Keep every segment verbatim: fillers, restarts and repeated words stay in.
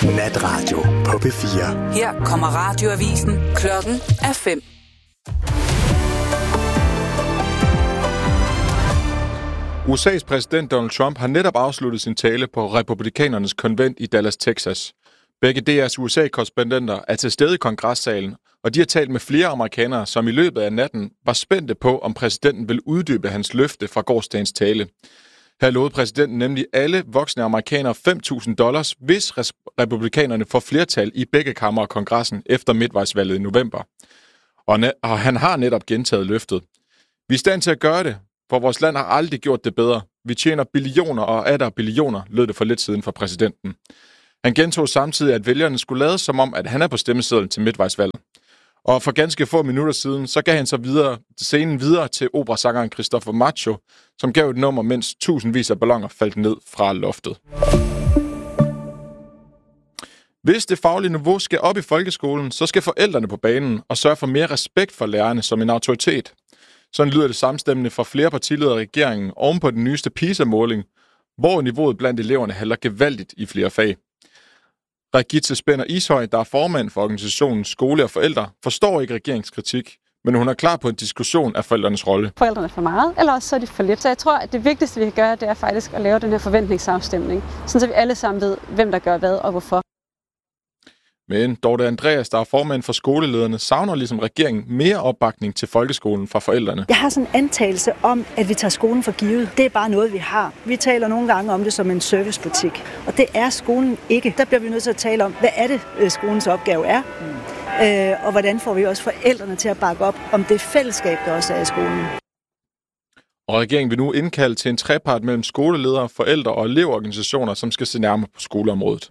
Natradio på P fire. Her kommer radioavisen. Klokken er fem. U S A's præsident Donald Trump har netop afsluttet sin tale på republikanernes konvent i Dallas, Texas. Begge D R's U S A-korrespondenter er til stede i kongressalen, og de har talt med flere amerikanere, som i løbet af natten var spændte på, om præsidenten vil uddybe hans løfte fra gårsdagens tale. Her lovede præsidenten nemlig alle voksne amerikanere fem tusind dollars, hvis republikanerne får flertal i begge kammer af kongressen efter midtvejsvalget i november. Og, ne- og han har netop gentaget løftet. Vi er i stand til at gøre det, for vores land har aldrig gjort det bedre. Vi tjener billioner og atter billioner, lød det for lidt siden fra præsidenten. Han gentog samtidig, at vælgerne skulle lade som om, at han er på stemmesedlen til midtvejsvalget. Og for ganske få minutter siden, så gav han så videre, scenen videre til operasangeren Christopher Macho, som gav et nummer, mens tusindvis af balloner faldt ned fra loftet. Hvis det faglige niveau skal op i folkeskolen, så skal forældrene på banen og sørge for mere respekt for lærerne som en autoritet. Sådan lyder det samstemmende fra flere partiledere i regeringen oven på den nyeste PISA-måling, hvor niveauet blandt eleverne halter gevaldigt i flere fag. Regitze Spænder Ishøj, der er formand for organisationen Skole og Forældre, forstår ikke regeringskritik, men hun er klar på en diskussion af forældrenes rolle. Forældrene er for meget, eller også så er de for lidt. Så jeg tror, at det vigtigste, vi kan gøre, det er faktisk at lave den her forventningsafstemning, så vi alle sammen ved, hvem der gør hvad og hvorfor. Men Dorte Andreas, der er formand for skolelederne, savner ligesom regeringen mere opbakning til folkeskolen fra forældrene. Jeg har sådan en antagelse om, at vi tager skolen for givet. Det er bare noget, vi har. Vi taler nogle gange om det som en servicebutik, og det er skolen ikke. Der bliver vi nødt til at tale om, hvad er det, skolens opgave er, mm. øh, og hvordan får vi også forældrene til at bakke op om det fællesskab, der også er i skolen. Og regeringen vil nu indkalde til en trepart mellem skoleledere, forældre og elevorganisationer, som skal se nærmere på skoleområdet.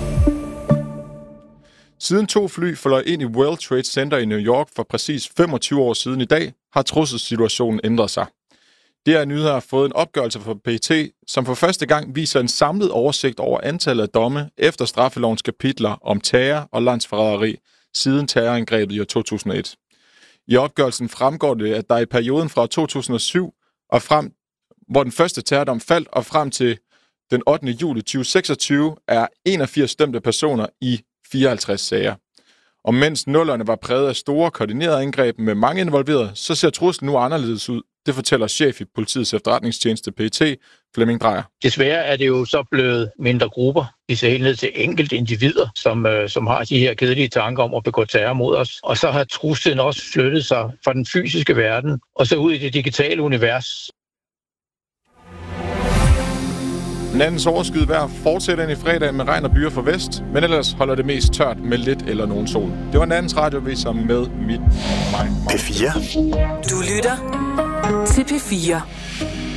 Siden to fly fløj ind i World Trade Center i New York for præcis femogtyve år siden i dag, har trusselssituationen ændret sig. Det er nyheder har fået en opgørelse fra P E T, som for første gang viser en samlet oversigt over antallet af domme efter straffelovens kapitler om terror og landsforræderi siden terrorangrebet i år to tusind og et. I opgørelsen fremgår det, at der i perioden fra to tusind og syv og frem, hvor den første terrordom faldt, og frem til den ottende juli to tusind og seksogtyve, er enogfirs dømte personer i fireoghalvtreds sager. Og mens nullerne var præget af store koordinerede angreb med mange involverede, så ser truslen nu anderledes ud. Det fortæller chef i politiets efterretningstjeneste P E T, Flemming Drejer. Desværre er det jo så blevet mindre grupper. Vi ser helt ned til enkelte individer, som, øh, som har de her kedelige tanker om at begå terror mod os. Og så har truslen også flyttet sig fra den fysiske verden og så ud i det digitale univers. Nattens overskyet vejr fortsætter ind i fredag med regn og byer fra vest, men ellers holder det mest tørt med lidt eller nogen sol. Det var nattens radioviser med mit mig. P fire. Du lytter til P fire.